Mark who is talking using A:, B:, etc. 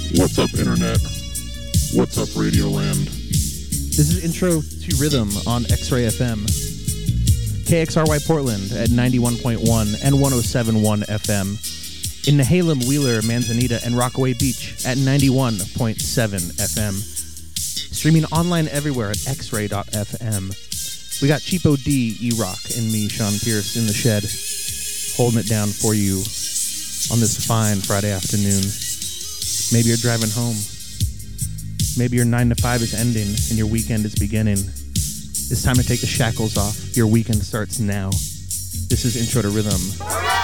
A: What's up, Internet? What's up, Radioland?
B: This is Intro to Rhythm on X-Ray FM. KXRY Portland at 91.1 and 107.1 FM. In Nehalem, Wheeler, Manzanita, and Rockaway Beach at 91.7 FM. Streaming online everywhere at xray.fm. We got Cheapo D, E-Rock, and me, Sean Pierce, in the shed, holding it down for you on this fine Friday afternoon. Maybe you're driving home. Maybe your 9 to 5 is ending and your weekend is beginning. It's time to take the shackles off. Your weekend starts now. This is Intro to Rhythm.